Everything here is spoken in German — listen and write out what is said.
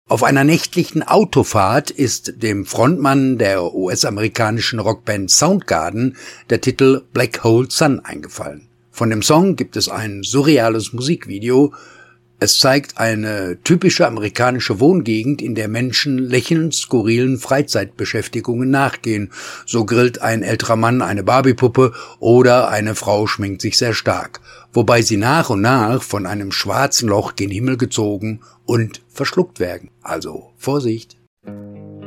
Auf einer nächtlichen Autofahrt ist dem Frontmann der US-amerikanischen Rockband Soundgarden der Titel Black Hole Sun eingefallen. Von dem Song gibt es ein surreales Musikvideo. Es zeigt eine typische amerikanische Wohngegend, in der Menschen lächelnd skurrilen Freizeitbeschäftigungen nachgehen. So grillt ein älterer Mann eine Barbiepuppe oder eine Frau schminkt sich sehr stark, wobei sie nach und nach von einem schwarzen Loch gen Himmel gezogen und verschluckt werden. Also Vorsicht!